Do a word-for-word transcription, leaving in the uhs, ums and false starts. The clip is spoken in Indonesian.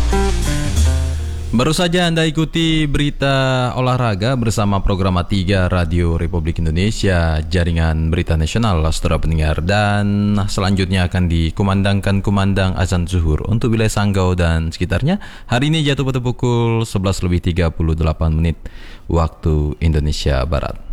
Baru saja Anda ikuti berita olahraga bersama program tiga Radio Republik Indonesia, jaringan berita nasional, saudara pendengar. Dan selanjutnya akan dikumandangkan kumandang azan zuhur untuk wilayah Sanggau dan sekitarnya. Hari ini jatuh pada pukul sebelas lebih tiga puluh delapan menit waktu Indonesia Barat.